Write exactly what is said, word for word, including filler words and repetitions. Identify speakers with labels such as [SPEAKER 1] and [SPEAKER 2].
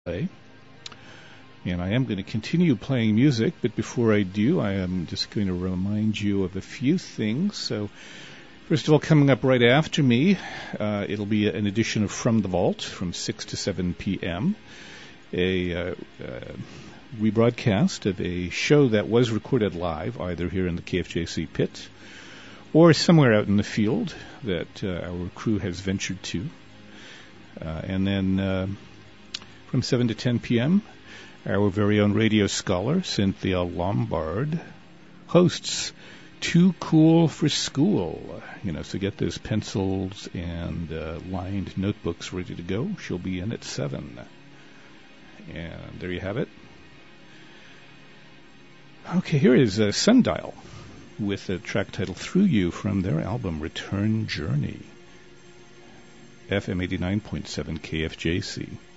[SPEAKER 1] play. And I am going to continue playing music, but before I do, I am just going to remind you of a few things. So, first of all, coming up right after me, uh, it'll be an edition of From the Vault from six to seven p.m., a uh, uh, rebroadcast of a show that was recorded live, either here in the K F J C pit or somewhere out in the field that uh, our crew has ventured to. Uh, and then uh, from seven to ten p.m., our very own radio scholar, Cynthia Lombard, hosts Too Cool for School. You know, so get those pencils and uh, lined notebooks ready to go. She'll be in at seven. And there you have it. Okay, here is uh, Sundial with a track titled Through You from their album Return Journey. F M eighty-nine point seven K F J C.